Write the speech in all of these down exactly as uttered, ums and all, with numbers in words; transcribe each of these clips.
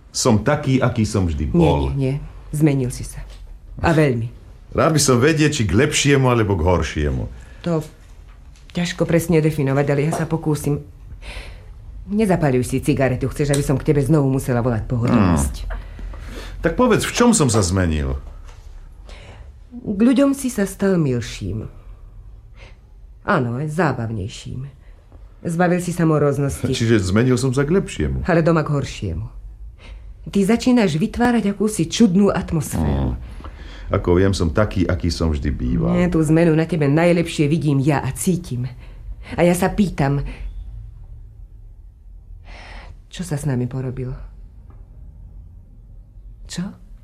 Som taký, aký som vždy bol. Nie, nie, nie. Zmenil si sa. A veľmi. Rád by som vedieť, či k lepšiemu, alebo k horšiemu. To ťažko presne definovať, ale ja sa pokúsim. Nezapaľuj si cigaretu. Chceš, aby som k tebe znovu musela volať pohodlnosť. Hmm. Tak povedz, v čom som sa zmenil? K ľuďom si sa stal milším. Áno, aj zábavnejším. Zbavil si sa moroznosti. Čiže zmenil som sa k lepšiemu. Ale doma k horšiemu. Ty začínaš vytvárať akúsi čudnú atmosféru. Hmm. Ako viem, som taký, aký som vždy býval. Nie, tú zmenu na tebe najlepšie vidím ja a cítim. A ja sa pýtam, čo sa s nami porobilo? Čo?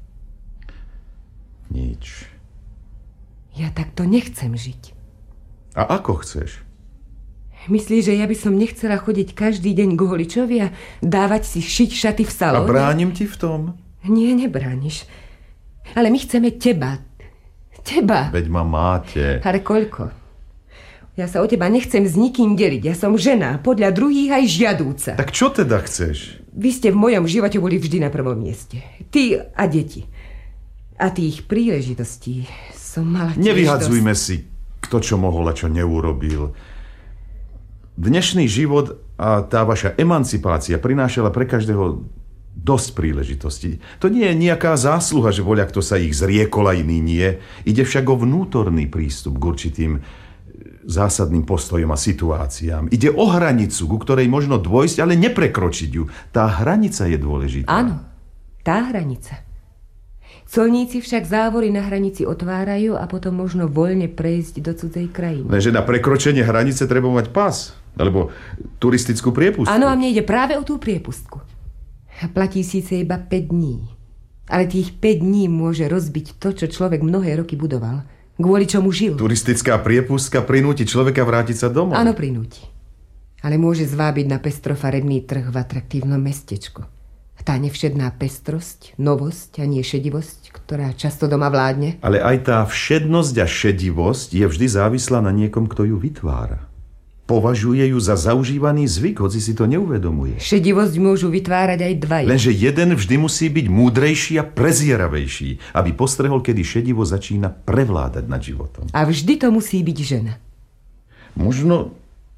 Nič. Ja takto nechcem žiť. A ako chceš? Myslíš, že ja by som nechcela chodiť každý deň k holičovi a dávať si šiť šaty v salóne? A bránim ti v tom? Nie, nebrániš. Ale my chceme teba. Teba. Veď ma máte. Ale koľko? Ja sa o teba nechcem s nikým deliť. Ja som žena, podľa druhých aj žiadúca. Tak čo teda chceš? Vy ste v mojom živote boli vždy na prvom mieste. Ty a deti. A tých príležitostí som mala tiež Nevyhadzujme dosť. si, kto čo mohol a čo neurobil. Dnešný život a tá vaša emancipácia prinášala pre každého dosť príležitostí. To nie je nejaká zásluha, že voľa kto sa ich zriekol a iný nie. Ide však o vnútorný prístup k určitým zásadným postojom a situáciám. Ide o hranicu, ku ktorej možno dôjsť, ale neprekročiť ju. Tá hranica je dôležitá. Áno, tá hranica. Colníci však závory na hranici otvárajú a potom možno voľne prejsť do cudzej krajiny. Lenže na prekročenie hranice treba mať pas, alebo turistickú priepustku. Áno, a mne ide práve o tú priepustku. Platí síce iba päť dní, ale tých päť dní môže rozbiť to, čo človek mnohé roky budoval, kvôli čomu žil. Turistická priepustka prinúti človeka vrátiť sa domov. Áno, prinúti. Ale môže zvábiť na pestrofarebný trh v atraktívnom mestečku. Tá nevšedná pestrosť, novosť a nie šedivosť, ktorá často doma vládne. Ale aj tá všednosť a šedivosť je vždy závislá na niekom, kto ju vytvára. Považuje ju za zaužívaný zvyk, hoci si to neuvedomuje. Šedivosť môžu vytvárať aj dvaja. Lenže jeden vždy musí byť múdrejší a prezieravejší, aby postrehol, kedy šedivo začína prevládať nad životom. A vždy to musí byť žena. Možno...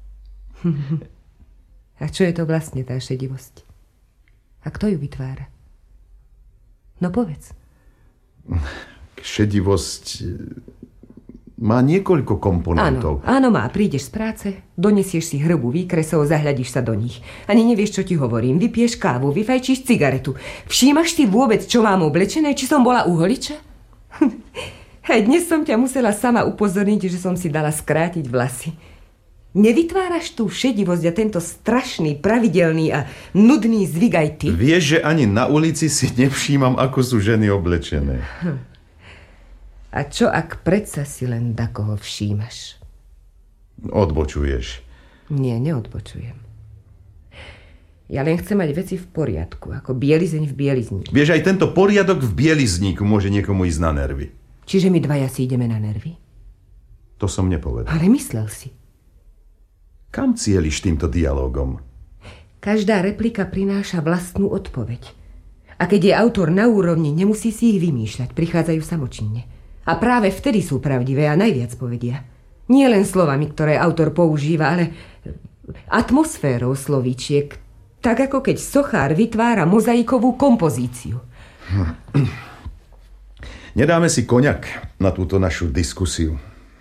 A čo je to vlastne tá šedivosť? A kto ju vytvára? No povedz. Šedivosť má niekoľko komponentov. Áno, áno má. Prídeš z práce, donesieš si hrbu výkresov, zahľadíš sa do nich. Ani nevieš, čo ti hovorím. Vypiješ kávu, vyfajčíš cigaretu. Všímaš si vôbec, čo mám oblečené? Či som bola u holiča? Aj dnes som ťa musela sama upozorniť, že som si dala skrátiť vlasy. Nevytváraš tú šedivosť a tento strašný, pravidelný a nudný zvyk aj ty? Vieš, že ani na ulici si nevšímam, ako sú ženy oblečené. Hm. A čo ak predsa si len dakoho všímaš? Odbočuješ. Nie, neodbočujem. Ja len chcem mať veci v poriadku, ako bielizeň v bielizni. Vieš, aj tento poriadok v bielizníku môže niekomu ísť na nervy. Čiže my dvaja si ideme na nervy? To som nepovedal. Ale myslel si. Kam cieliš týmto dialógom? Každá replika prináša vlastnú odpoveď. A keď je autor na úrovni, nemusí si ich vymýšľať, prichádzajú samočinne. A práve vtedy sú pravdivé a najviac povedia. Nie len slovami, ktoré autor používa, ale atmosférou slovíčiek, tak ako keď sochár vytvára mozaikovú kompozíciu. Nedáme si koňak na túto našu diskusiu.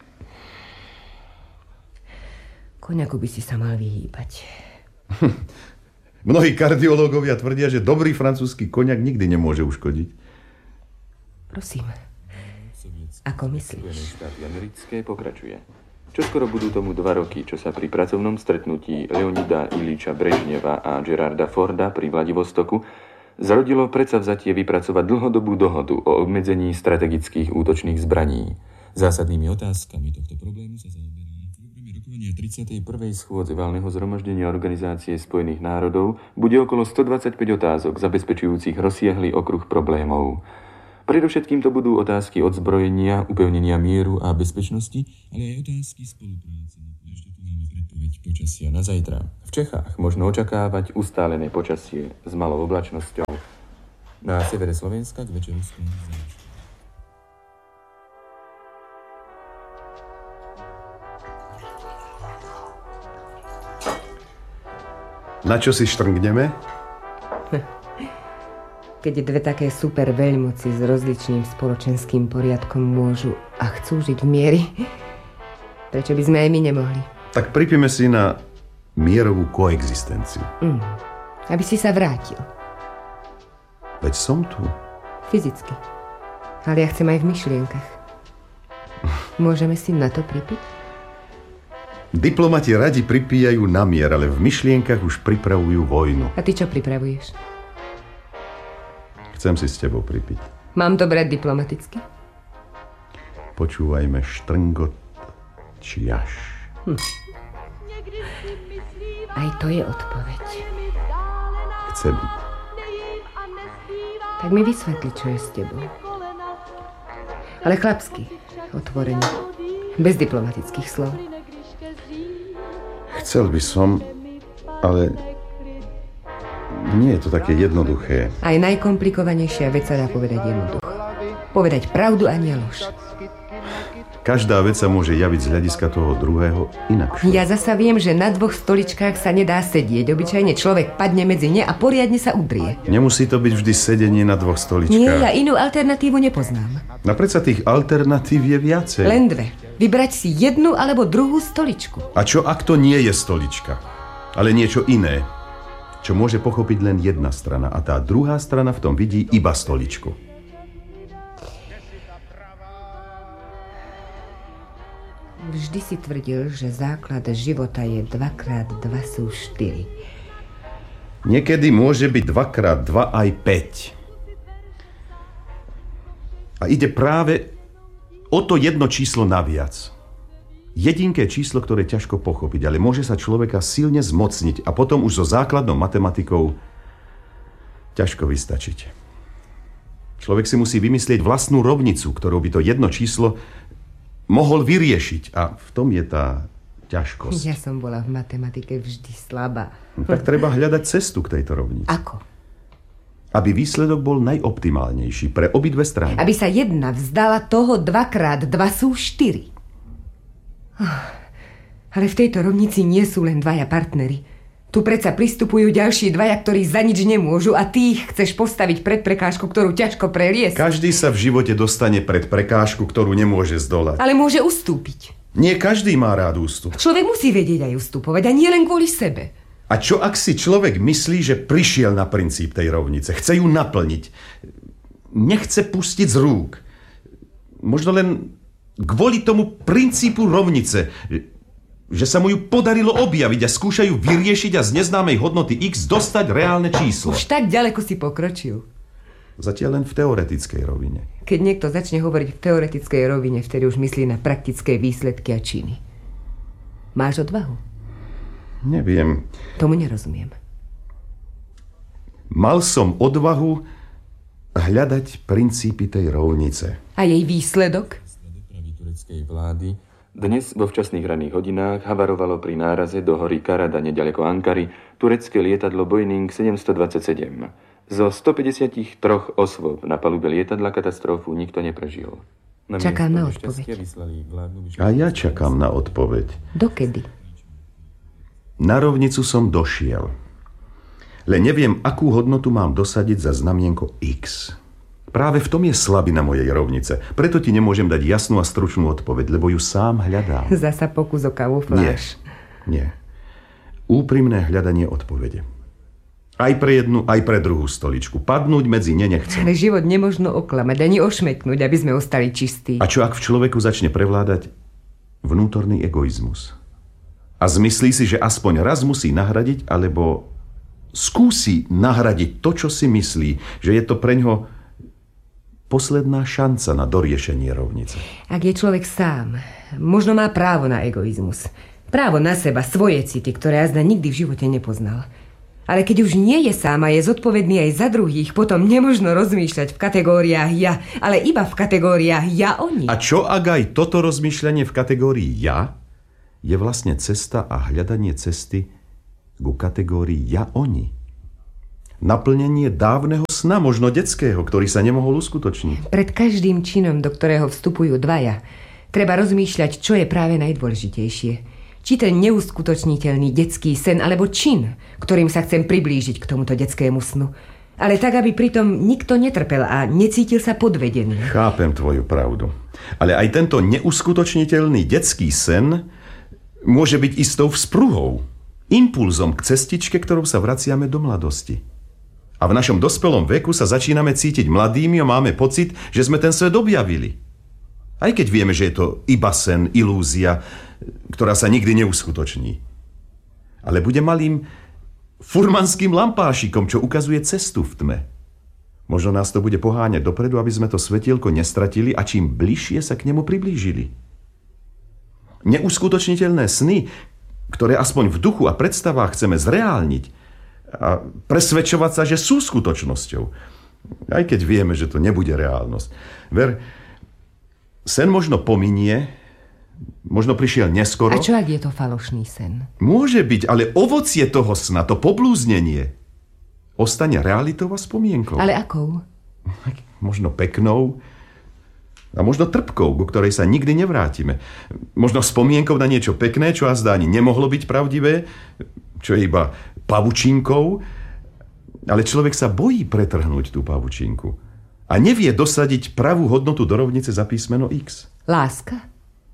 Koňaku by si sa mal vyhýbať. Mnohí kardiológovia tvrdia, že dobrý francúzsky koňak nikdy nemôže uškodiť. Prosím, ako myslíš? Spojené štáty americké pokračuje. Čoskoro budú tomu dva roky, čo sa pri pracovnom stretnutí Leonida Iliča Brežneva a Gerarda Forda pri Vladivostoku zrodilo predsavzatie vypracovať dlhodobú dohodu o obmedzení strategických útočných zbraní. Zásadnými otázkami tohto problému sa zaoberá tridsiatej prvej schôdze valného zhromaždenia Organizácie spojených národov bude okolo stodvadsaťpäť otázok zabezpečujúcich rozsiahly okruh problémov. Predovšetkým to budú otázky odzbrojenia, upevnenia mieru a bezpečnosti, ale aj otázky spolupráce. Ešte tu máme predpoveď počasia na zajtra. V Čechách možno očakávať ustálené počasie s malou oblačnosťou. Na severe Slovenska k večeru sklonu zámčku. Na čo si štrngneme? Keď dve také super veľmoci s rozličným spoločenským poriadkom môžu a chcú žiť v miery, prečo by sme aj my nemohli? Tak pripíme si na mierovú koexistenciu. Mm. Aby si sa vrátil. Veď som tu. Fyzicky. Ale ja chcem aj v myšlienkach. Môžeme si na to pripiť? Diplomati radi pripíjajú na mier, ale v myšlienkach už pripravujú vojnu. A ty čo pripravuješ? Chcem si s tebou pripiť. Mám to brať diplomaticky? Počúvajme štrngot čiaš. Hm. Aj to je odpoveď. Chce byť. Tak mi vysvetli, čo je s tebou. Ale chlapsky, otvorene. Bez diplomatických slov. Chcel by som, ale nie je to také jednoduché. Aj najkomplikovanejšia vec sa dá povedať jednoducho. Povedať pravdu a nie lož. Každá vec sa môže javiť z hľadiska toho druhého inakšie. Ja zasa viem, že na dvoch stoličkách sa nedá sedieť. Obyčajne človek padne medzi ne a poriadne sa udrie. Nemusí to byť vždy sedenie na dvoch stoličkách. Nie, ja inú alternatívu nepoznám. No predsa tých alternatív je viacej. Len dve. Vybrať si jednu alebo druhú stoličku. A čo ak to nie je stolička, ale niečo iné, čo môže pochopiť len jedna strana a tá druhá strana v tom vidí iba stoličku. Vždy si tvrdil, že základ života je dvakrát dva sú štyri. Niekedy môže byť dvakrát dva aj päť. A ide práve o to jedno číslo naviac. Jedinké číslo, ktoré je ťažko pochopiť, ale môže sa človeka silne zmocniť a potom už so základnou matematikou ťažko vystačiť. Človek si musí vymyslieť vlastnú rovnicu, ktorou by to jedno číslo mohol vyriešiť. A v tom je tá ťažkosť. Ja som bola v matematike vždy slabá. No, tak treba hľadať cestu k tejto rovnici. Ako? Aby výsledok bol najoptimálnejší pre obidve strany. Aby sa jedna vzdala toho dvakrát dva sú štyri. Ale v tejto rovnici nie sú len dvaja partneri. Tu predsa pristupujú ďalší dvaja, ktorí za nič nemôžu a ty ich chceš postaviť pred prekážku, ktorú ťažko preliesť. Každý sa v živote dostane pred prekážku, ktorú nemôže zdolať. Ale môže ustúpiť. Nie každý má rád ústup. Človek musí vedieť aj ustupovať a nie len kvôli sebe. A čo ak si človek myslí, že prišiel na princíp tej rovnice, chce ju naplniť, nechce pustiť z rúk. Možno len kvôli tomu princípu rovnice, že sa mu ju podarilo objaviť a skúšajú vyriešiť a z neznámej hodnoty x dostať reálne číslo. Už tak ďaleko si pokročil. Zatiaľ len v teoretickej rovine. Keď niekto začne hovoriť v teoretickej rovine, vtedy už myslí na praktické výsledky a činy. Máš odvahu? Neviem. Tomu nerozumiem. Mal som odvahu hľadať princípy tej rovnice. A jej výsledok? Dopravy tureckej vlády dnes vo včasných ranných hodinách havarovalo pri náraze do hory Karada nedaleko Ankary turecké lietadlo Boeing sedemstodvadsaťsedem. Zo stopäťdesiattri osôb na palube lietadla katastrofu nikto neprežil. Na čakám na odpoveď. A ja čakám na odpoveď. Dokedy? Na rovnicu som došiel. Len neviem, akú hodnotu mám dosadiť za znamienko X. Práve v tom je slabina mojej rovnice. Preto ti nemôžem dať jasnú a stručnú odpoveď, lebo ju sám hľadám. Zasa pokus o kamufláž. Nie, nie. Úprimné hľadanie odpovede. Aj pre jednu, aj pre druhú stoličku. Padnúť medzi ne nechcem. Ale život nemožno oklamať ani ošmeknúť, aby sme ostali čistí. A čo ak v človeku začne prevládať vnútorný egoizmus? A zmyslí si, že aspoň raz musí nahradiť, alebo skúsi nahradiť to, čo si myslí, že je to preňho posledná šanca na doriešenie rovnice. Ak je človek sám, možno má právo na egoizmus. Právo na seba, svoje city, ktoré jazda nikdy v živote nepoznal. Ale keď už nie je sám a je zodpovedný aj za druhých, potom nemožno rozmýšľať v kategóriách ja, ale iba v kategóriách ja-oni. A čo ak aj toto rozmýšľanie v kategórii ja je vlastne cesta a hľadanie cesty ku kategórii ja-oni? Naplnenie dávneho sna, možno detského, ktorý sa nemohol uskutočniť. Pred každým činom, do ktorého vstupujú dvaja, treba rozmýšľať, čo je práve najdôležitejšie. Či ten neuskutočniteľný detský sen, alebo čin, ktorým sa chcem priblížiť k tomuto detskému snu. Ale tak, aby pritom nikto netrpel a necítil sa podvedený. Chápem tvoju pravdu. Ale aj tento neuskutočniteľný detský sen môže byť istou vzpruhou, impulzom k cestičke, ktorou sa vraciame do mladosti. A v našom dospelom veku sa začíname cítiť mladými a máme pocit, že sme ten svet objavili. Aj keď vieme, že je to iba sen, ilúzia, ktorá sa nikdy neuskutoční. Ale bude malým furmanským lampášikom, čo ukazuje cestu v tme. Možno nás to bude poháňať dopredu, aby sme to svetielko nestratili a čím bližšie sa k nemu priblížili. Neuskutočniteľné sny, ktoré aspoň v duchu a predstavách chceme zreálniť a presvedčovať sa, že sú skutočnosťou. Aj keď vieme, že to nebude reálnosť. Ver, sen možno pominie, možno prišiel neskoro. A čo, ak je to falošný sen? Môže byť, ale ovocie toho sna, to poblúznenie, ostane realitou a spomienkou. Ale akou? Možno peknou a možno trpkou, ku ktorej sa nikdy nevrátime. Možno spomienkou na niečo pekné, čo azda ani nemohlo byť pravdivé, čo je iba pavučinkou, ale človek sa bojí pretrhnúť tú pavučinku a nevie dosadiť pravú hodnotu do rovnice za písmeno X. Láska?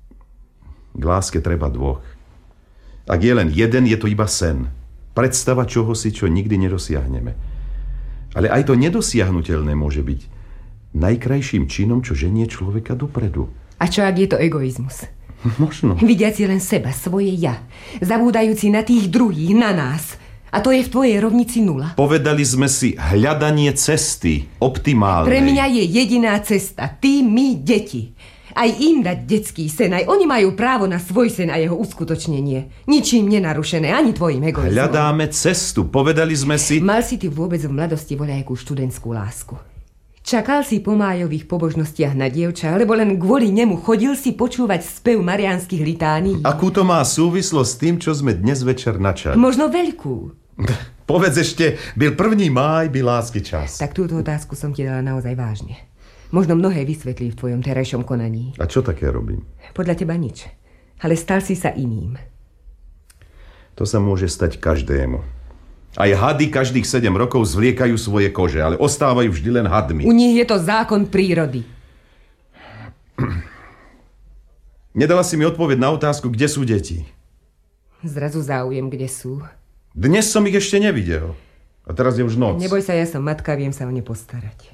K láske treba dvoch. Ak je len jeden, je to iba sen. Predstava čohosi, čo nikdy nedosiahneme. Ale aj to nedosiahnuteľné môže byť najkrajším činom, čo ženie človeka dopredu. A čo, ak je to egoizmus? Možno. Vidiaci len seba, svoje ja. Zabúdajúci na tých druhých, na nás. A to je v tvojej rovnici nula. Povedali sme si hľadanie cesty, optimálnej. Pre mňa je jediná cesta. Ty, my, deti. Aj im dať detský sen, aj oni majú právo na svoj sen a jeho uskutočnenie. Ničím nenarušené, ani tvojim egoizmom. Hľadáme cestu, povedali sme si... Mal si ty vôbec v mladosti voľajakú študentskú lásku? Čakal si po májových pobožnostiach na dievča, lebo len kvôli nemu chodil si počúvať spev mariánskych litánií? Akú to má súvislosť s tým, čo sme dnes večer načali? Možno veľkú. Povedz ešte, byl prvý máj, byl lásky čas. Tak túto otázku som ti dala naozaj vážne. Možno mnohé vysvetlí v tvojom terajšom konaní. A čo také robím? Podľa teba nič. Ale stal si sa iným. To sa môže stať každému. Aj hady každých sedem rokov zvliekajú svoje kože, ale ostávajú vždy len hadmi. U nich je to zákon prírody. Nedala si mi odpoveď na otázku, kde sú deti. Zrazu záujem, kde sú. Dnes som ich ešte nevidel. A teraz je už noc. Neboj sa, ja som matka, viem sa o ne postarať.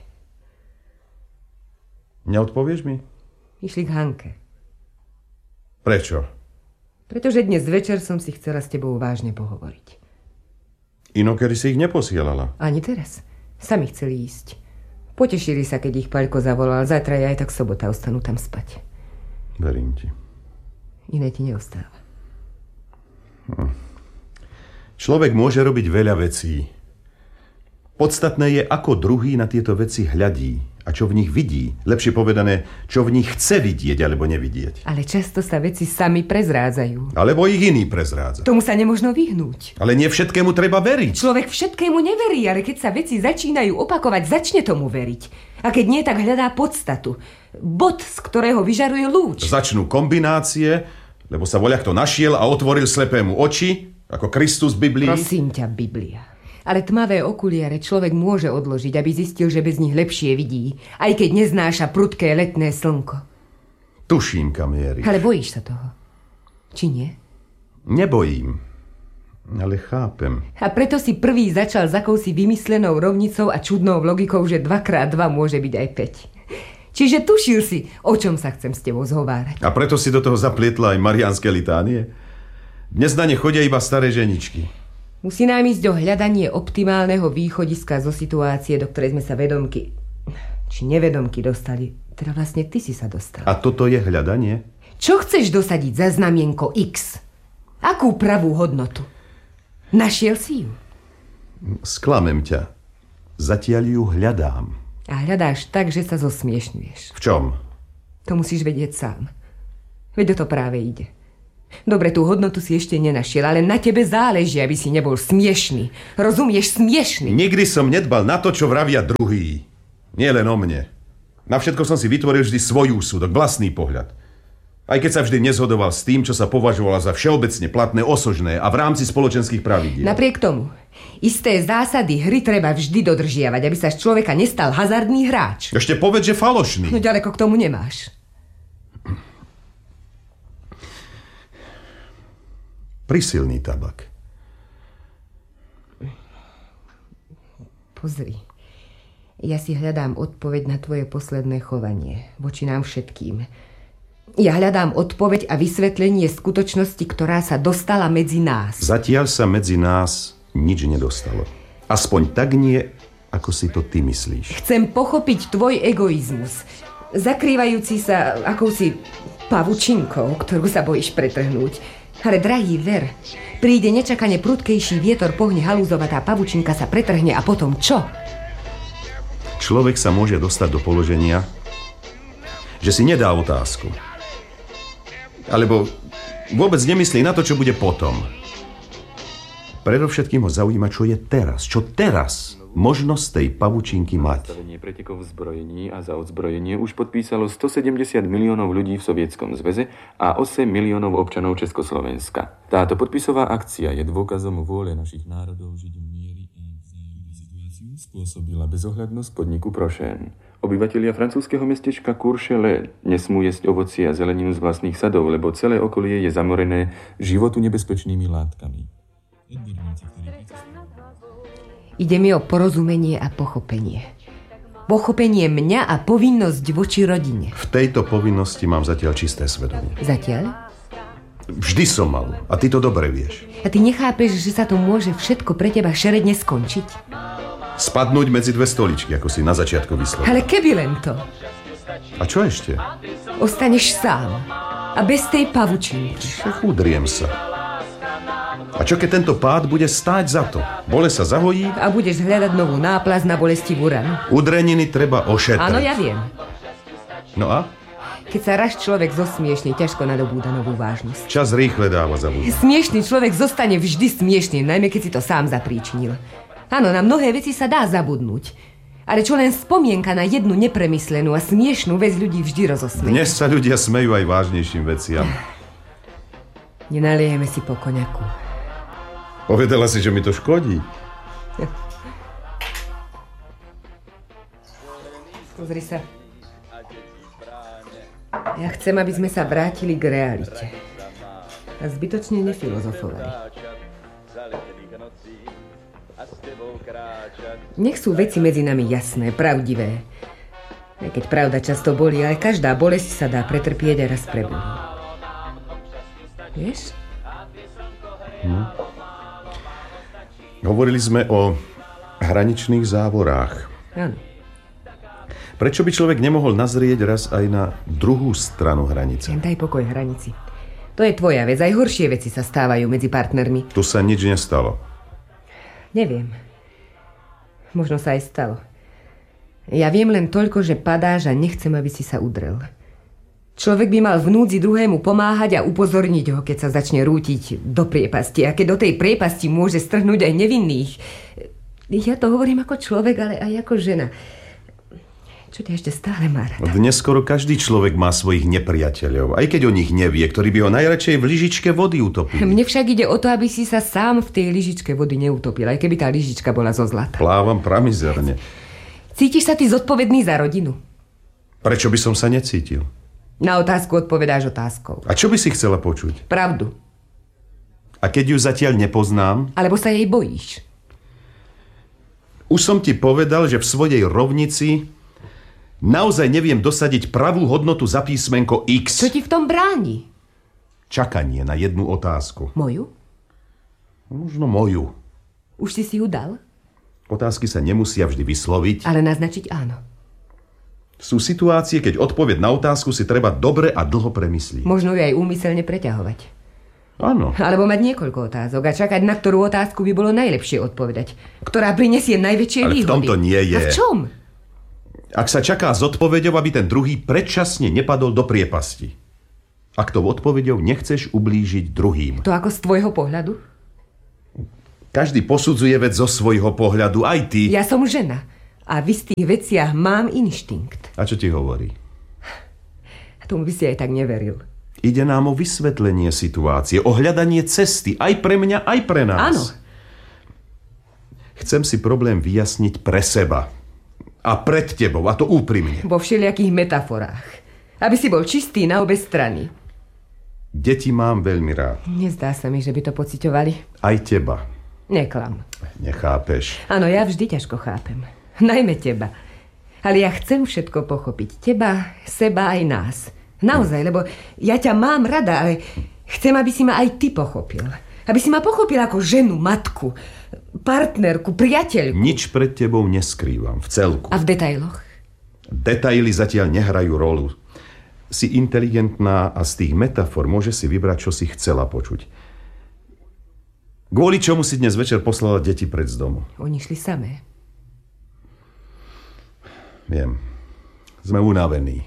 Neodpovieš mi? Išli k Hanke. Prečo? Pretože dnes večer som si chcela s tebou vážne pohovoriť. Inokedy si ich neposielala. Ani teraz. Sami chceli ísť. Potešili sa, keď ich Paľko zavolal. Zajtra je aj tak sobota, ostanú tam spať. Verím ti. Iné ti neostáva. Hm. Človek môže robiť veľa vecí. Podstatné je, ako druhý na tieto veci hľadí a čo v nich vidí. Lepšie povedané, čo v nich chce vidieť alebo nevidieť. Ale často sa veci sami prezrádzajú. Alebo ich iný prezrádza. Tomu sa nemožno vyhnúť. Ale nie všetkému treba veriť. Človek všetkému neverí, ale keď sa veci začínajú opakovať, začne tomu veriť. A keď nie, tak hľadá podstatu. Bod, z ktorého vyžaruje lúč. Začnú kombinácie, lebo sa voľakto našiel a otvoril slepému oči, ako Kristus v Biblii. Prosím ťa, Biblia. Ale tmavé okuliare človek môže odložiť, aby zistil, že bez nich lepšie vidí, aj keď neznáša prudké letné slnko. Tuším, kam mierí. Ale bojíš sa toho? Či nie? Nebojím, ale chápem. A preto si prvý začal s akousi vymyslenou rovnicou a čudnou logikou, že dva krát dva môže byť aj päť. Čiže tušil si, o čom sa chcem s tebou zhovárať. A preto si do toho zaplietla aj mariánske litánie? Dnes na ne chodia iba staré ženičky. Musí nám ísť o hľadanie optimálneho východiska zo situácie, do ktorej sme sa vedomky, či nevedomky dostali. Teda vlastne ty si sa dostal. A toto je hľadanie? Čo chceš dosadiť za znamienko X? Akú pravú hodnotu? Našiel si ju? Sklamem ťa. Zatiaľ ju hľadám. A hľadáš tak, že sa zosmiešňuješ. V čom? To musíš vedieť sám. Veď o to práve ide. Dobre, tú hodnotu si ešte nenašiel, ale na tebe záleží, aby si nebol smiešný. Rozumieš, smiešný? Nikdy som nedbal na to, čo vravia druhý. Nie len o mne. Na všetko som si vytvoril vždy svoj úsudok, vlastný pohľad. Aj keď sa vždy nezhodoval s tým, čo sa považovalo za všeobecne platné, osožné a v rámci spoločenských pravidiel. Napriek tomu, isté zásady hry treba vždy dodržiavať, aby sa z človeka nestal hazardný hráč. Ešte povedz, že falošný. No ďaleko k tomu nemáš. Prisilný tabak. Pozri. Ja si hľadám odpoveď na tvoje posledné chovanie voči nám všetkým. Ja hľadám odpoveď a vysvetlenie skutočnosti, ktorá sa dostala medzi nás. Zatiaľ sa medzi nás nič nedostalo. Aspoň tak nie, ako si to ty myslíš. Chcem pochopiť tvoj egoizmus, zakrývajúci sa akousi pavučinkou, ktorú sa bojíš pretrhnúť. Ale, drahý, ver, príde nečakane prudkejší vietor, pohne halúzova, tá pavučinka sa pretrhne a potom čo? Človek sa môže dostať do položenia, že si nedá otázku. Alebo vôbec nemyslí na to, čo bude potom. Predovšetkým ho zaujíma, čo je teraz. Čo teraz možno z tej pavučinky mať. Zastavenie pretekov v zbrojení a za odzbrojenie už podpísalo stosedemdesiat miliónov ľudí v Sovietskom zväze a osem miliónov občanov Československa. Táto podpisová akcia je dôkazom vôle našich národov žiť v miery a vzájomnej situáciu spôsobila bezohľadnosť podniku Prošen. Obyvatelia francúzskeho mestečka Courchevel nesmú jesť ovocie a zeleninu z vlastných sadov, lebo celé okolie je zamorené životu nebezpečnými látkami. Ide mi o porozumenie a pochopenie. Pochopenie mňa a povinnosť voči rodine. V tejto povinnosti mám zatiaľ čisté svedomie. Zatiaľ? Vždy som mal. A ty to dobre vieš. A ty nechápeš, že sa to môže všetko pre teba šeredne skončiť? Spadnúť medzi dve stoličky, ako si na začiatku vyslovil. Ale keby len to. A čo ešte? Ostaneš sám. A bez tej pavučinky. Udriem sa. A čo keď tento pád bude stáť za to? Bolesť sa zahojí? A budeš hľadať novú náplaz na bolestivú ranu. Udreniny treba ošetrať. Áno, ja viem. No a? Keď sa raz človek zosmiešne, ťažko nadobúda novú vážnosť. Čas rýchle dáva zabúdať. Smiešný človek zostane vždy smiešný, najmä keď si to sám zapríčinil. Áno, na mnohé veci sa dá zabudnúť. Ale čo len spomienka na jednu nepremyslenú a smiešnú vec ľudí vždy rozosmeje. Dnes sa ľudia smejú aj vážnejším veciam. Nenaliejeme si po koňaku. Povedala si, že mi to škodí. Pozri sa. Ja chcem, aby sme sa vrátili k realite. A zbytočne nefilozofovali. Nech sú veci medzi nami jasné, pravdivé. Aj keď pravda často bolí, ale každá bolesť sa dá pretrpieť a raz prebolí. Vieš? Hm. Hovorili sme o hraničných závorách. Áno. Prečo by človek nemohol nazrieť raz aj na druhú stranu hranice? Daj pokoj hranici. To je tvoja vec, aj horšie veci sa stávajú medzi partnermi. Tu sa nič nestalo. Neviem. Možno sa aj stalo. Ja viem len toľko, že padáš a nechcem, aby si sa udrel. Človek by mal v núdzi druhému pomáhať a upozorniť ho, keď sa začne rútiť do priepasti. A keď do tej priepasti môže strhnúť aj nevinných. Ja to hovorím ako človek, ale aj ako žena. Čo ťa ešte stále má rada? Dnes skoro každý človek má svojich nepriateľov, aj keď o nich nevie, ktorí by ho najradšej v lyžičke vody utopili. Mne však ide o to, aby si sa sám v tej lyžičke vody neutopil, aj keby tá lyžička bola zo zlata. Plávam pramizerne. Cítiš sa ty zodpovedný za rodinu? Prečo by som sa necítil? Na otázku odpovedáš otázkou. A čo by si chcela počuť? Pravdu. A keď ju zatiaľ nepoznám? Alebo sa jej bojíš? Už som ti povedal, že v svojej rovnici naozaj neviem dosadiť pravú hodnotu za písmenko X. Čo ti v tom bráni? Čakanie na jednu otázku. Moju? Možno moju. Už si si ju dal? Otázky sa nemusia vždy vysloviť. Ale naznačiť áno. Sú situácie, keď odpoveď na otázku si treba dobre a dlho premyslieť. Možno ju aj úmyselne preťahovať. Áno. Alebo mať niekoľko otázok a čakať, na ktorú otázku by bolo najlepšie odpovedať. Ktorá prinesie najväčšie výhody. Ale v tomto nie je. A v čom? Ak sa čaká s odpoveďou, aby ten druhý predčasne nepadol do priepasti. Ak to odpoveďou nechceš ublížiť druhým. To ako z tvojho pohľadu? Každý posudzuje vec zo svojho pohľadu, aj ty. Ja som žena a v istých veciach mám inštinkt. A čo ti hovorí? Tomu by si aj tak neveril. Ide nám o vysvetlenie situácie, o hľadanie cesty, aj pre mňa, aj pre nás. Áno. Chcem si problém vyjasniť pre seba. A pred tebou, a to úprimne. Vo všelijakých metaforách. Aby si bol čistý na obe strany. Deti mám veľmi rád. Nezdá sa mi, že by to pociťovali. Aj teba. Neklam. Nechápeš. Áno, ja vždy ťažko chápem. Najmä teba. Ale ja chcem všetko pochopiť. Teba, seba aj nás. Naozaj, lebo ja ťa mám rada, ale chcem, aby si ma aj ty pochopil. Aby si ma pochopil ako ženu, matku, partnerku, priateľku. Nič pred tebou neskrývam, v celku. A v detailoch? Detaily zatiaľ nehrajú rolu. Si inteligentná a z tých metafor môže si vybrať, čo si chcela počuť. Kvôli čomu si dnes večer poslala deti preč z domu? Oni šli samé. Viem. Sme unavení.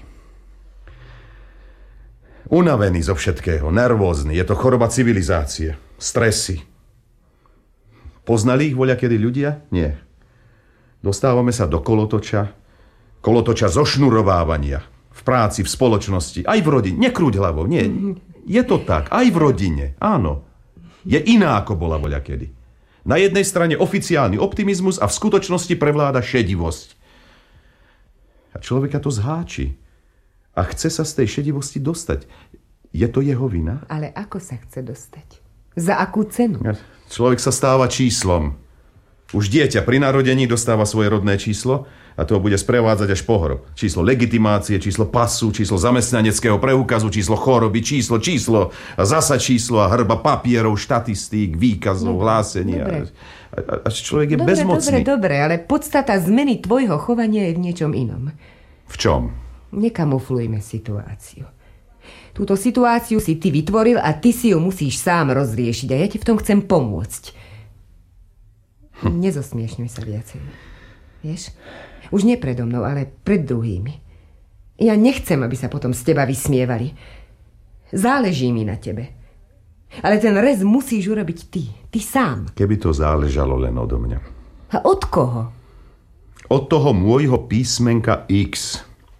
Unavení zo všetkého, nervózni. Je to choroba civilizácie. Stresy. Poznali ich voľakedy ľudia? Nie. Dostávame sa do kolotoča. Kolotoča zošnurovávania. V práci, v spoločnosti, aj v rodine. Nekrúť hlavou, nie. Je to tak, aj v rodine, áno. Je iná, ako bola voľakedy. Na jednej strane oficiálny optimizmus a v skutočnosti prevláda šedivosť. A človeka to zháči. A chce sa z tej šedivosti dostať. Je to jeho vina? Ale ako sa chce dostať? Za akú cenu? Človek sa stáva číslom. Už dieťa pri narodení dostáva svoje rodné číslo a to bude sprevádzať až po hrob. Číslo legitimácie, číslo pasu, číslo zamestnaneckého preukazu, číslo choroby, číslo, číslo a zasa číslo a hrba papierov, štatistík, výkazov, hlásení. A, a človek je dobre, bezmocný. Dobre, dobre, ale podstata zmeny tvojho chovania je v niečom inom. V čom? Nekamuflujme situáciu. Túto situáciu si ty vytvoril a ty si ju musíš sám rozriešiť a ja ti v tom chcem pomôcť. Hm. Nezosmiešňuj sa viacej. Vieš? Už nie predo mnou, ale pred druhými. Ja nechcem, aby sa potom z teba vysmievali. Záleží mi na tebe. Ale ten rez musíš urobiť ty. Ty sám. Keby to záležalo len odo mňa. A od koho? Od toho môjho písmenka X.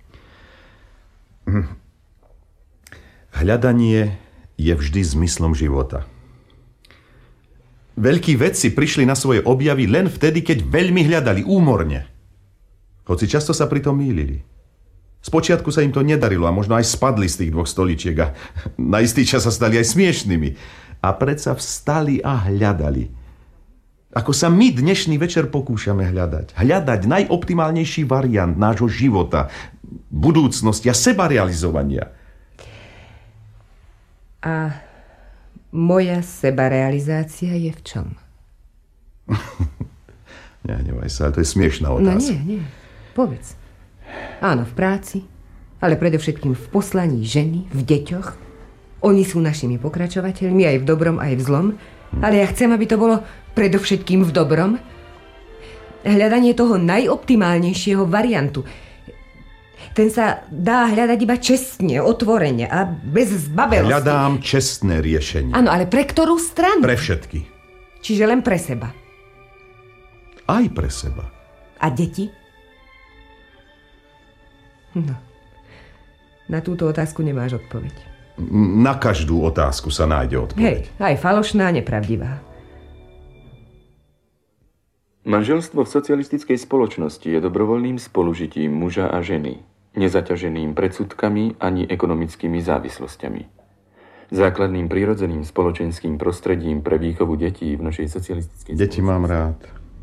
Hm. Hľadanie je vždy zmyslom života. Veľkí vedci prišli na svoje objavy len vtedy, keď veľmi hľadali, úmorne. Hoci často sa pritom mýlili. Spočiatku sa im to nedarilo a možno aj spadli z tých dvoch stoličiek a na istý čas sa stali aj smiešnými. A predsa vstali a hľadali. Ako sa my dnešný večer pokúšame hľadať. Hľadať najoptimálnejší variant nášho života, budúcnosti a sebarealizovania. A moja sebarealizácia je v čom? Nehnevaj sa, ale to je smiešná otázka. No nie, nie. Povedz. Áno, v práci, ale predovšetkým v poslaní ženy, v deťoch. Oni sú našimi pokračovateľmi aj v dobrom, aj v zlom. Ale ja chcem, aby to bolo predovšetkým v dobrom. Hľadanie toho najoptimálnejšieho variantu. Ten sa dá hľadať iba čestne, otvorene a bez zbabelosti. Hľadám čestné riešenie. Áno, ale pre ktorú stranu? Pre všetky. Čiže len pre seba. Aj pre seba. A deti? No. Na túto otázku nemáš odpoveď. Na každú otázku sa nájde odpoveď. Hej, aj falošná, nepravdivá. Manželstvo v socialistickej spoločnosti je dobrovoľným spolužitím muža a ženy, nezaťaženým predsudkami ani ekonomickými závislosťami. Základným prirodzeným spoločenským prostredím pre výchovu detí v našej socialistickej Deti mám rád.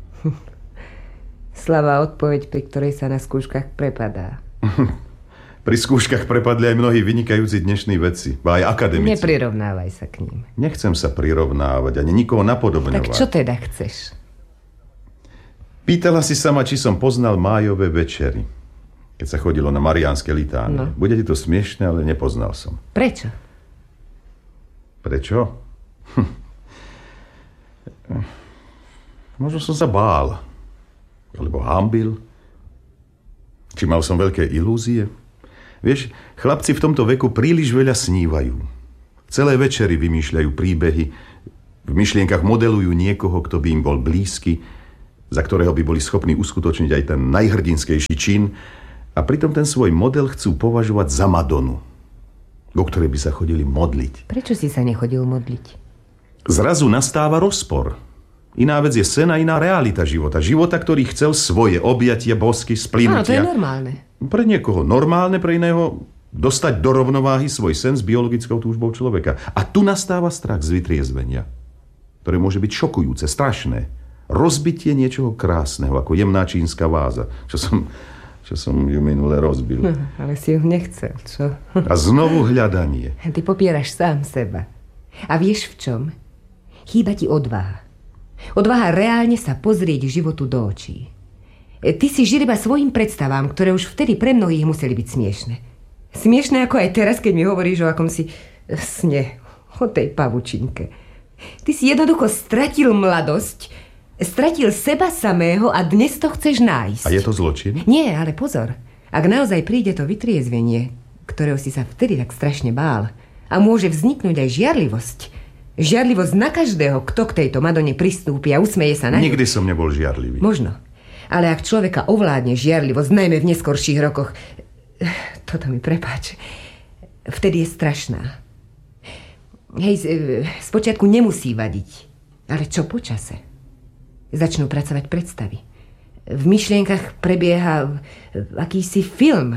Slabá odpoveď, pri ktorej sa na skúškach prepadá. Pri skúškach prepadli aj mnohí vynikajúci dnešní vedci, aj akademici. Neprirovnávaj sa k ním. Nechcem sa prirovnávať, ani nikoho napodobňovať. Tak čo teda chceš? Pýtala si sama, či som poznal májové večery, keď sa chodilo na mariánske litánie. No. Bude ti to smiešne, ale nepoznal som. Prečo? Prečo? Hm. Možno som sa bál. Alebo hanbil. Či mal som veľké ilúzie. Vieš, chlapci v tomto veku príliš veľa snívajú. Celé večery vymýšľajú príbehy, v myšlienkach modelujú niekoho, kto by im bol blízky, za ktorého by boli schopní uskutočniť aj ten najhrdinskejší čin, a pritom ten svoj model chcú považovať za Madonu, do ktorej by sa chodili modliť. Prečo si sa nechodil modliť? Zrazu nastáva rozpor. Iná vec je sen a iná realita života. Života, ktorý chcel svoje objatia, bosky, splynutia. Áno, to je normálne. Pre niekoho normálne, pre iného dostať do rovnováhy svoj sen s biologickou túžbou človeka. A tu nastáva strach z vytriezvenia, ktoré môže byť šokujúce, strašné. Rozbitie niečoho krásneho, ako jemná čínska váza, čo som, čo som ju minule rozbil. No, ale si ju nechcel, čo? A znovu hľadanie. Ty popieraš sám seba. A vieš v čom? Chýba ti odvaha. Odvaha reálne sa pozrieť životu do očí. Ty si žil iba svojim predstavám, ktoré už vtedy pre mnohých museli byť smiešne. Smiešne ako aj teraz, keď mi hovoríš o akomsi sne, o tej pavučinke. Ty si jednoducho stratil mladosť, stratil seba samého a dnes to chceš nájsť. A je to zločin? Nie, ale pozor. Ak naozaj príde to vytriezvenie, ktorého si sa vtedy tak strašne bál, a môže vzniknúť aj žiarlivosť, žiarlivosť na každého, kto k tejto Madone pristúpi a usmeje sa na ňu. Nikdy som nebol žiarlivý. Možno. Ale ak človeka ovládne žiarlivosť, najmä v neskorších rokoch, toto mi prepáč, vtedy je strašná. Hej, spočiatku nemusí vadiť. Ale čo po čase? Začnú pracovať predstavy. V myšlienkach prebieha akýsi film.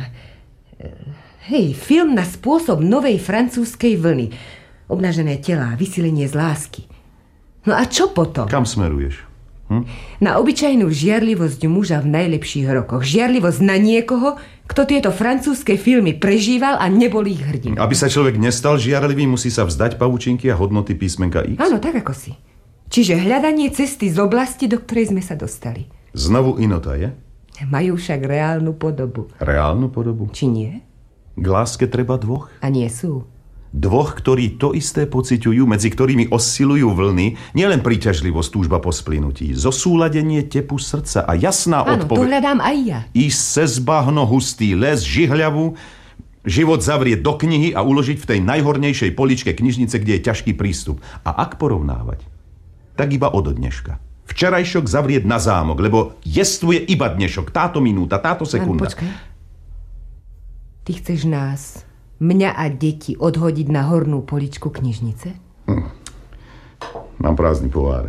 Hej, film na spôsob novej francúzskej vlny. Obnažené telá, vysilenie z lásky. No a čo potom? Kam smeruješ? Hm? Na obyčajnú žiarlivosť muža v najlepších rokoch. Žiarlivosť na niekoho, kto tieto francúzske filmy prežíval a nebol ich hrdinou. Aby sa človek nestal žiarlivý, musí sa vzdať pavučinky a hodnoty písmenka X? Áno, tak ako si. Čiže hľadanie cesty z oblasti, do ktorej sme sa dostali. Znovu inota, je? Majú však reálnu podobu. Reálnu podobu? Či nie? K láske treba dvoch? A nie sú. Dvoch, ktorí to isté pociťujú, medzi ktorými oscilujú vlny, nielen príťažlivosť, túžba po splynutí, zosúladenie tepu srdca a jasná Áno, odpoveď. to hľadám aj ja. Ísť cez bahno, hustý les, žihľavu, život zavrieť do knihy a uložiť v tej najhornejšej poličke knižnice, kde je ťažký prístup. A ak porovnávať, tak iba od dneška. Včerajšok zavrieť na zámok, lebo jestvuje iba dnešok, táto minúta, táto sekunda. Áno, počkaj. Ty chceš nás, mňa a deti, odhodiť na hornú poličku knižnice? Hm. Mám prázdny pohár.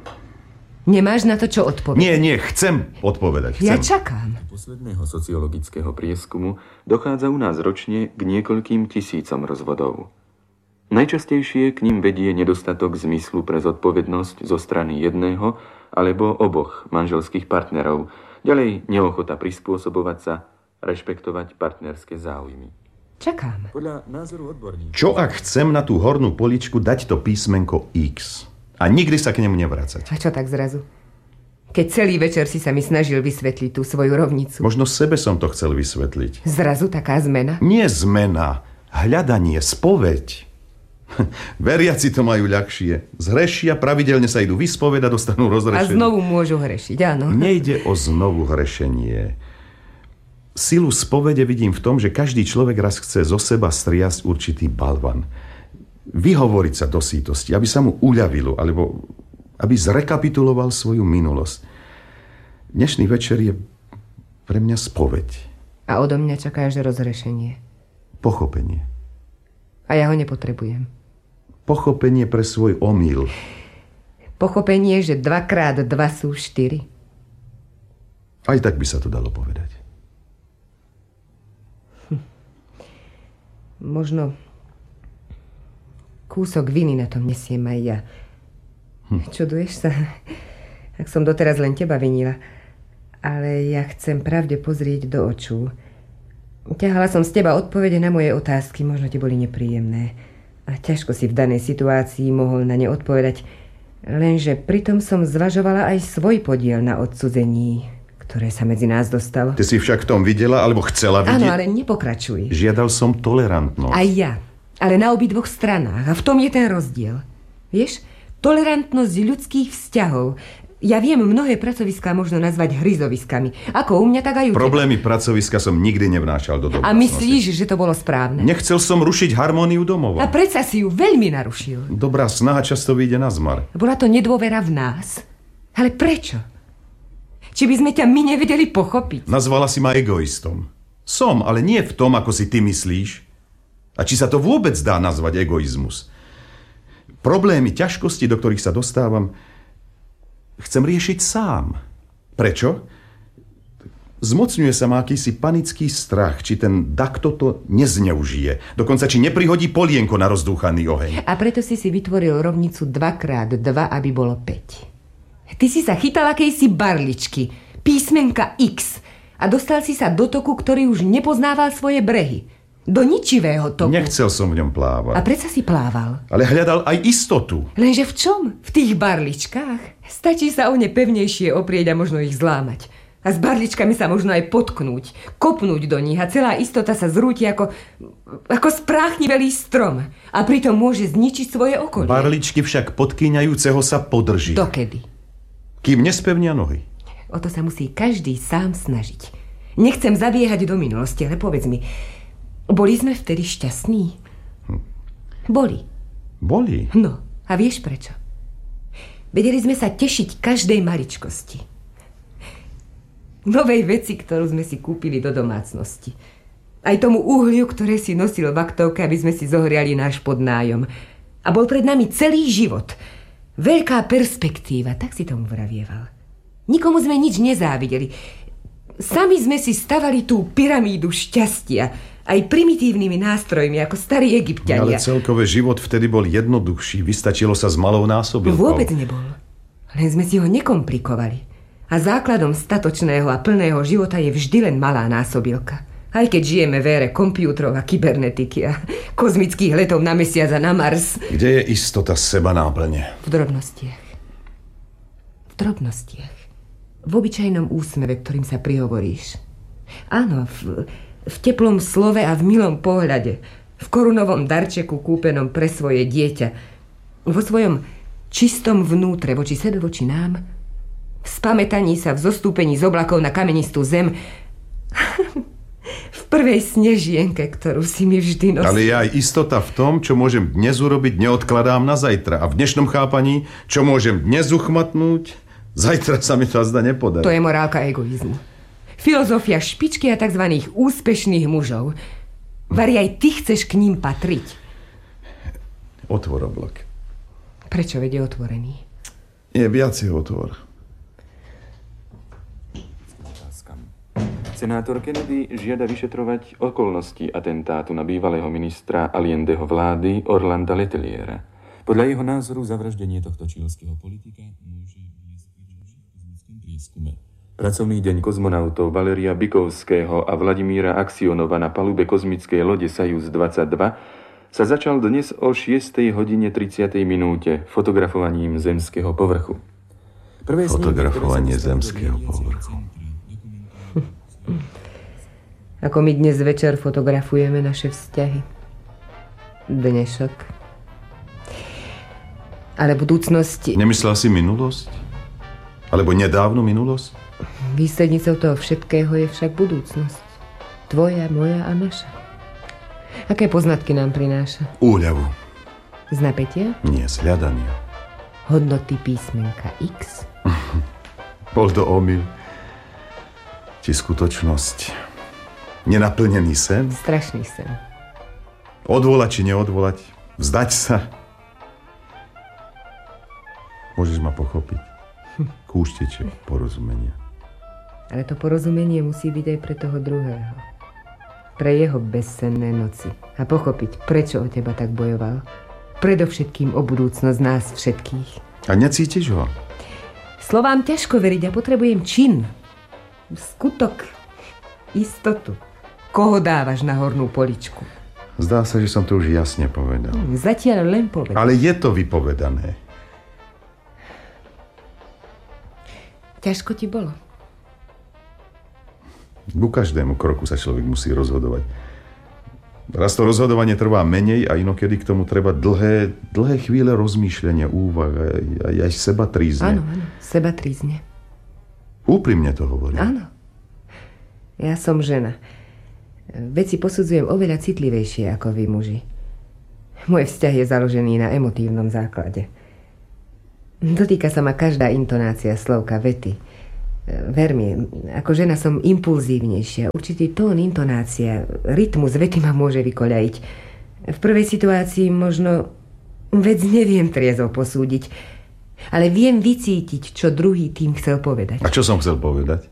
Nemáš na to, čo odpovedať? Nie, nie, chcem odpovedať. Chcem. Ja čakám. Posledného sociologického prieskumu dochádza u nás ročne k niekoľkým tisícom rozvodov. Najčastejšie k ním vedie nedostatok zmyslu pre zodpovednosť zo strany jedného alebo oboch manželských partnerov. Ďalej neochota prispôsobovať sa, rešpektovať partnerské záujmy. Čakám. Podľa názoru odborníkov... Čo ak chcem na tú hornú poličku dať to písmenko X a nikdy sa k nemu nevracať? A čo tak zrazu? Keď celý večer si sa mi snažil vysvetliť tú svoju rovnicu. Možno sebe som to chcel vysvetliť. Zrazu taká zmena? Nie zmena, hľadanie, spoveď. Veriaci to majú ľahšie. Zhrešia, pravidelne sa idú vyspovedať, dostanú rozhrešenie. A znovu môžu hrešiť, áno. Nejde o znovu hrešenie. Silu spovede vidím v tom, že každý človek raz chce zo seba striasť určitý balvan. Vyhovoriť sa do sítosti, aby sa mu uľavilo, alebo aby zrekapituloval svoju minulosť. Dnešný večer je pre mňa spoveď. A odo mňa čakáš rozhrešenie. Pochopenie. A ja ho nepotrebujem. Pochopenie pre svoj omyl. Pochopenie, že dvakrát dva sú štyri. Aj tak by sa to dalo povedať. Hm. Možno kúsok viny na tom nesiem aj ja. Hm. Čuduješ sa? Ak som doteraz len teba vinila. Ale ja chcem pravde pozrieť do očú. Ťahala som z teba odpovede na moje otázky. Možno ti boli nepríjemné. A ťažko si v danej situácii mohol na ne odpovedať. Lenže pritom som zvažovala aj svoj podiel na odcudzení, ktoré sa medzi nás dostalo. Ty si však v tom videla, alebo chcela vidieť? Áno, ale nepokračuj. Žiadal som tolerantnosť. Aj ja. Ale na obidvoch stranách. A v tom je ten rozdiel. Vieš, tolerantnosť ľudských vzťahov, Ja viem mnohé pracoviská možno nazvať hryzoviskami. Ako u mňa, tak aj u teba. Problémy pracoviska som nikdy nevnášal do domácnosti. A myslíš, že to bolo správne? Nechcel som rušiť harmóniu domova. A predsa si ju veľmi narušil. Dobrá snaha často vyjde na zmar. Bola to nedôvera v nás. Ale prečo? Či by sme ťa my nevedeli pochopiť? Nazvala si ma egoistom. Som, ale nie v tom, ako si ty myslíš. A či sa to vôbec dá nazvať egoizmus? Problémy, ťažkosti, do ktorých sa dostávam, chcem riešiť sám. Prečo? Zmocňuje sa ma akýsi panický strach, či ten dakto to nezneužije. Dokonca, či neprihodí polienko na rozdúchaný oheň. A preto si si vytvoril rovnicu dva krát dva, aby bolo päť. Ty si sa chytal akejsi barličky, písmenka X, a dostal si sa do toku, ktorý už nepoznával svoje brehy. Do ničivého toku. Nechcel som v ňom plávať. A predsa si plával. Ale hľadal aj istotu. Lenže v čom? V tých barličkách? Stačí sa o ne pevnejšie oprieť a možno ich zlámať. A s barličkami sa možno aj potknúť, kopnúť do nich a celá istota sa zrúti ako, ako spráchnivelý strom. A pritom môže zničiť svoje okolie. Barličky však podkýňajúceho sa podrží. Dokedy? Kým nespevnia nohy. O to sa musí každý sám snažiť. Nechcem zabiehať do minulosti, ale povedz mi, boli sme vtedy šťastní? Hm. Boli. Boli? No, a vieš prečo? Vedeli sme sa tešiť každej maličkosti. Novej veci, ktorú sme si kúpili do domácnosti. Aj tomu uhliu, ktoré si nosil v aktovke, aby sme si zohriali náš podnájom. A bol pred nami celý život. Veľká perspektíva, tak si tomu vravieval. Nikomu sme nič nezávideli. Sami sme si stavali tú pyramídu šťastia, aj primitívnymi nástrojmi, ako starí Egypťania. Ale celkové život vtedy bol jednoduchší. Vystačilo sa s malou násobilkou. Vôbec nebol. Len sme si ho nekomplikovali. A základom statočného a plného života je vždy len malá násobilka. Aj keď žijeme v ére kompjútrov a kybernetiky a kozmických letov na mesiac a na Mars. Kde je istota seba náplne? V drobnostiach. V drobnostiach. V obyčajnom úsmeve, ktorým sa prihovoríš. Áno, v... v teplom slove a v milom pohľade, v korunovom darčeku kúpenom pre svoje dieťa, vo svojom čistom vnútre voči sebe, voči nám, v spamätaní sa v zostúpení z oblakov na kamenistú zem, v prvej snežienke, ktorú si mi vždy nosil. Ale je aj istota v tom, čo môžem dnes urobiť, neodkladám na zajtra. A v dnešnom chápaní, čo môžem dnes uchmatnúť, zajtra sa mi to azda nepodarí. To je morálka egoizmu. Filozofia špičky a tzv. Úspešných mužov. Vari, aj ty chceš k ním patriť. Otvor oblak. Prečo vedie otvorený? Je viacej otvor. Senátor Kennedy žiada vyšetrovať okolnosti atentátu na bývalého ministra Allendeho vlády Orlanda Leteliera. Podľa jeho názoru zavraždenie tohto čílskeho politika môže viesť k kozmickom prieskume. Pracovný deň kozmonautov Valeria Bikovského a Vladimíra Aksionova na palube kozmickej lode Sajus dvadsaťdva sa začal dnes o šiestej hodine tridsiatej minúte fotografovaním zemského povrchu. Prvé Fotografovanie zemského povrchu. Ako my dnes večer fotografujeme naše vzťahy. Dnešok. Ale budúcnosť... Nemyslel si minulosť? Alebo nedávnu minulosť? Výslednicou toho všetkého je však budúcnosť. Tvoja, moja a naša. Aké poznatky nám prináša? Úľavu. Z napätia? Nie, z hľadania. Hodnoty písmenka X? Bol to omyl. Či skutočnosť? Nenaplnený sen? Strašný sen. Odvolať či neodvolať? Vzdať sa? Môžeš ma pochopiť. Kúšteče porozumenia. Ale to porozumenie musí byť aj pre toho druhého. Pre jeho bezsenné noci. A pochopiť, prečo o teba tak bojoval. Predovšetkým o budúcnosť nás všetkých. A necítiš ho? Slovám ťažko veriť a potrebujem čin. Skutok. Istotu. Koho dávaš na hornú poličku? Zdá sa, že som to už jasne povedal. Zatiaľ len povedal. Ale je to vypovedané. Ťažko ti bolo? Ku každému kroku sa človek musí rozhodovať. Raz to rozhodovanie trvá menej a inokedy k tomu treba dlhé, dlhé chvíle rozmýšľania, úvah a aj, aj seba trízne. Áno, áno, seba trízne. Úprimne to hovorím. Áno. Ja som žena. Veci posudzujem oveľa citlivejšie ako vy, muži. Môj vzťah je založený na emotívnom základe. Dotýka sa ma každá intonácia slovka, vety. Ver mi, ako žena som impulzívnejšia. Určitý tón, intonácia, rytmus vety ma môže vykoľajiť. V prvej situácii možno vec neviem triezvo posúdiť, ale viem vycítiť, čo druhý tým chcel povedať. A čo som chcel povedať?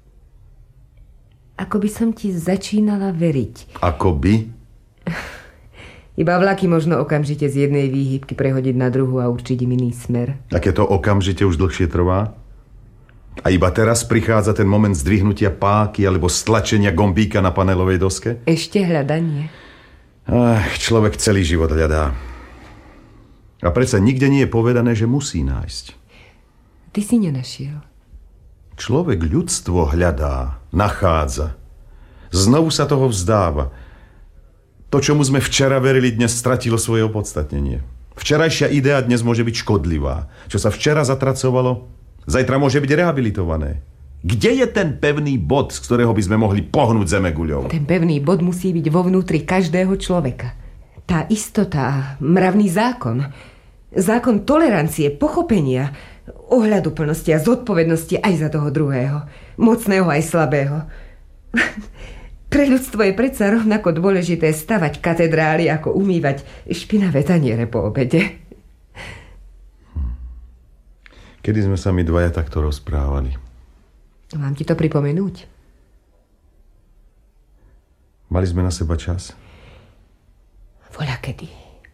Ako by som ti začínala veriť. Ako by? Iba vlaky možno okamžite z jednej výhybky prehodiť na druhú a určiť im iný smer. Aké to okamžite už dlhšie trvá? A iba teraz prichádza ten moment zdvihnutia páky alebo stlačenia gombíka na panelovej doske? Ešte hľadanie. Ach, človek celý život hľadá. A predsa nikde nie je povedané, že musí nájsť. Ty si nenašiel. Človek ľudstvo hľadá, nachádza. Znovu sa toho vzdáva. To, čomu sme včera verili, dnes stratilo svoje opodstatnenie. Včerajšia idea dnes môže byť škodlivá. Čo sa včera zatracovalo, zajtra môže byť rehabilitované. Kde je ten pevný bod, z ktorého by sme mohli pohnúť zemeguľou? Ten pevný bod musí byť vo vnútri každého človeka. Tá istota, mravný zákon. Zákon tolerancie, pochopenia, ohľaduplnosti a zodpovednosti aj za toho druhého. Mocného aj slabého. Pre ľudstvo je predsa rovnako dôležité stavať katedrály, ako umývať špinavé taniere po obede. Kedy sme sa my dvaja takto rozprávali? Mám ti to pripomenúť? Mali sme na seba čas? Voľakedy.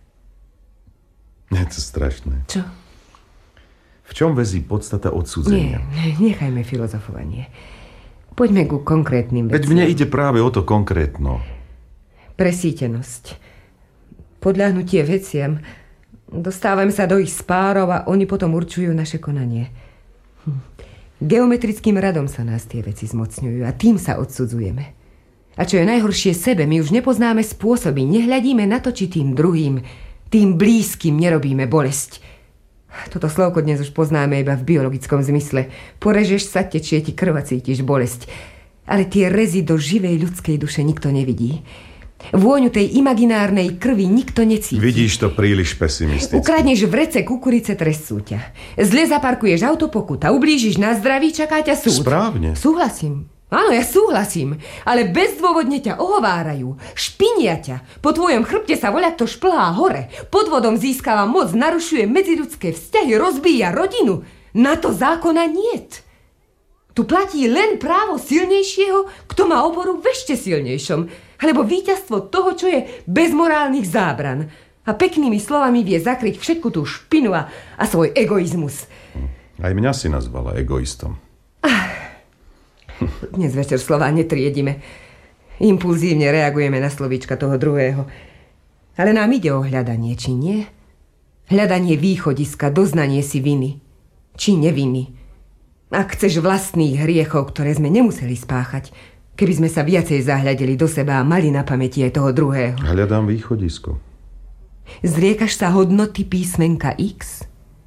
Je to strašné. Čo? V čom väzí podstata odsúdenia? Nie, nechajme filozofovanie. Poďme ku konkrétnym veciam. Veď mne ide práve o to konkrétno. Presítenosť. Podľahnutie veciam. Dostávame sa do ich spárov a oni potom určujú naše konanie. Hm. Geometrickým radom sa nás tie veci zmocňujú a tým sa odsudzujeme. A čo je najhoršie sebe, my už nepoznáme spôsoby, nehľadíme na to, či tým druhým, tým blízkym nerobíme bolesť. Toto slovko dnes už poznáme iba v biologickom zmysle. Porežeš sa, tečie ti krv a cítiš bolesť. Ale tie rezy do živej ľudskej duše nikto nevidí. Vôňu tej imaginárnej krvi nikto necíti. Vidíš to príliš pesimisticky. Ukradneš vrece kukurice, trestú ťa. Zle zaparkuješ auto, pokuta. Ublížiš na zdraví, čaká ťa súd. Správne. Súhlasím. Áno, ja súhlasím. Ale bezdôvodne ťa ohovárajú. Špinia ťa. Po tvojom chrbte sa voľakto šplhá hore. Podvodom získava moc, narušuje medziľudské vzťahy, rozbíja rodinu. Na to zákona niet. Tu platí len právo silnejšieho, kto má oporu v ešte silnejšom. Alebo víťazstvo toho, čo je bez morálnych zábran. A peknými slovami vie zakryť všetku tú špinu a, a svoj egoizmus. Aj mňa si nazvala egoistom. Ah, dnes večer slová netriedime. Impulzívne reagujeme na slovíčka toho druhého. Ale nám ide o hľadanie, či nie? Hľadanie východiska, doznanie si viny. Či neviny. Ak chceš vlastných hriechov, ktoré sme nemuseli spáchať, keby sme sa viacej zahľadili do seba a mali na pamäti aj toho druhého. Hľadám východisko. Zriekaš sa hodnoty písmenka X?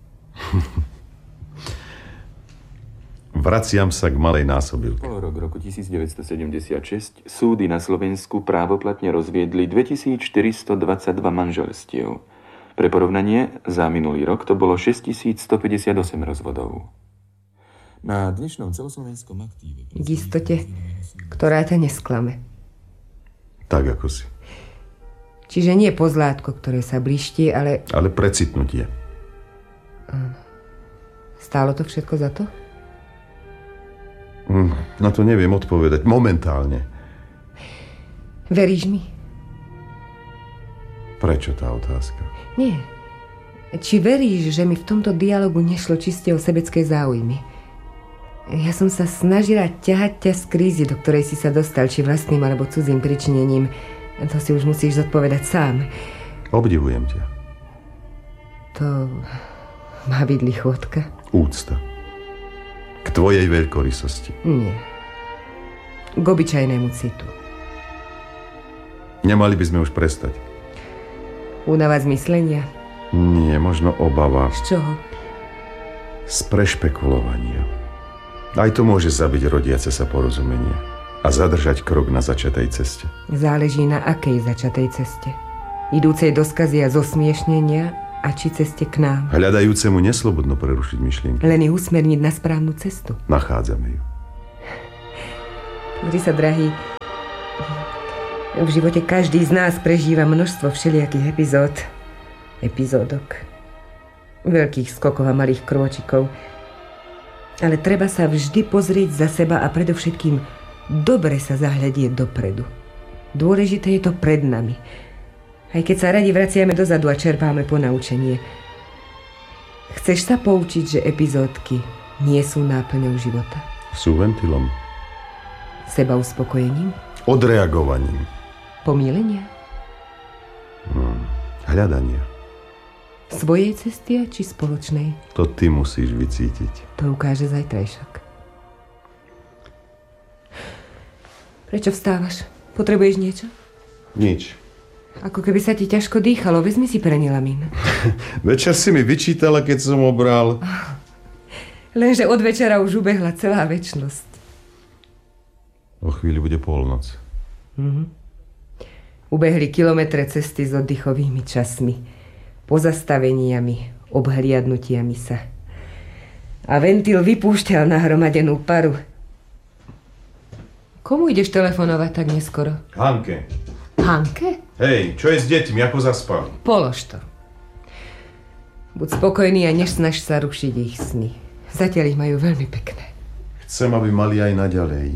Vraciam sa k malej násobilke. Rok roku devätnásťsedemdesiatšesť súdy na Slovensku právoplatne rozviedli dvetisícštyristodvadsaťdva manželstiev. Pre porovnanie, za minulý rok to bolo šesťtisícstopäťdesiatosem rozvodov. Na dnešnom celoslovenskom aktíve... K istote, ktorá ťa nesklame. Tak, ako si. Čiže nie pozlátko, ktoré sa bliští, ale... Ale precitnutie. Stálo to všetko za to? Na to neviem odpovedať. Momentálne. Veríš mi? Prečo tá otázka? Nie. Či veríš, že mi v tomto dialogu nešlo čiste o sebecké záujmy? Ja som sa snažila ťahať ťa z krízy, do ktorej si sa dostal, či vlastným alebo cudzým pričinením. To si už musíš zodpovedať sám. Obdivujem ťa. To má byť lichotka? Úcta. K tvojej veľkorysosti. Nie. K obyčajnému citu. Nemali by sme už prestať. Únava z myslenia? Nie, možno obava. Z čoho? Z prešpekulovania. Aj to môže zabiť rodiace sa porozumenie a zadržať krok na začatej ceste. Záleží na akej začatej ceste. Idúcej do skazy a zosmiešnenia a či ceste k nám. Hľadajúcemu neslobodno prerušiť myšlienky. Len ich usmerniť na správnu cestu. Nachádzame ju. Pozri sa, drahý, v živote každý z nás prežíva množstvo všelijakých epizód. Epizódok. Veľkých skokov a malých krôčikov. Ale treba sa vždy pozrieť za seba a predovšetkým dobre sa zahľadieť dopredu. Dôležité je to pred nami. Aj keď sa radi vraciame dozadu a čerpáme ponaučenie. Chceš sa poučiť, že epizódky nie sú náplňou života? Sú ventilom. Seba uspokojením? Odreagovaním. Pomílenia? Hmm. Hľadania. Svojej cesty či spoločnej? To ty musíš vycítiť. To ukáže zajtrajšok. Prečo vstávaš? Potrebuješ niečo? Nič. Ako keby sa ti ťažko dýchalo. Vezmi si Prenilamín. Večer si mi vyčítala, keď som obral. Lenže od večera už ubehla celá večnosť. O chvíli bude polnoc. Mhm. Ubehli kilometre cesty s oddychovými časmi, pozastaveniami, obhliadnutiami sa. A ventil vypúšťal nahromadenú paru. Komu ideš telefonovať tak neskoro? Hanke. Hanke? Hej, čo je s deťmi, ako zaspali? Polož to. Buď spokojný a nesnaž sa rušiť ich sny. Zatiaľ ich majú veľmi pekné. Chcem, aby mali aj naďalej.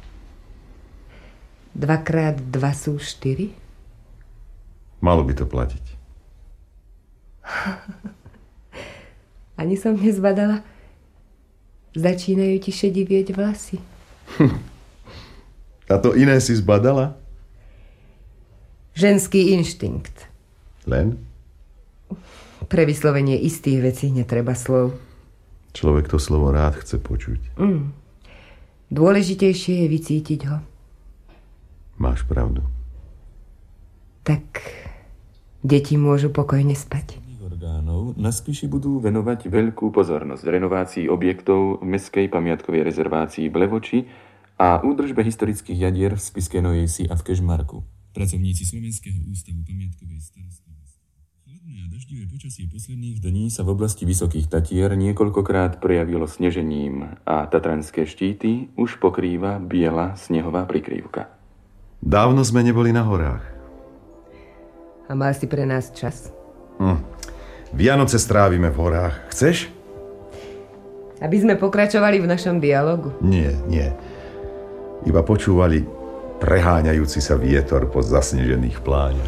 Dvakrát dva sú štyri? Malo by to platiť. Ani som nezbadala. Začínajú ti šedivieť vlasy. A to iné si zbadala? Ženský inštinkt. Len? Pre vyslovenie istých vecí netreba slov. Človek to slovo rád chce počuť. Mm. Dôležitejšie je vycítiť ho. Máš pravdu. Tak deti môžu pokojne spať. Orgánov na Spiši budú venovať veľkú pozornosť renovácii objektov v mestskej pamiatkovej rezervácii v Levoči a údržbe historických jadier v Spišskej Novej Vsi a v Kežmarku. Pracovníci Slovenského ústavu pamiatkovej starostlivosti. Chladné a daždivé počasie posledných dní sa v oblasti Vysokých Tatier niekoľkokrát prejavilo snežením a tatranské štíty už pokrýva biela snehová prikrývka. Dávno sme neboli na horách. A mal si pre nás čas? Hm. Vianoce strávime v horách. Chceš? Aby sme pokračovali v našom dialogu? Nie, nie. Iba počúvali preháňajúci sa vietor po zasnežených pláňach.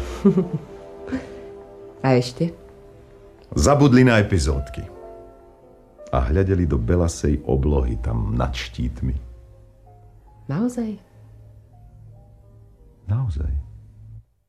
A ešte? Zabudli na epizódky. A hľadeli do belasej oblohy tam nad štítmi. Naozaj? Naozaj.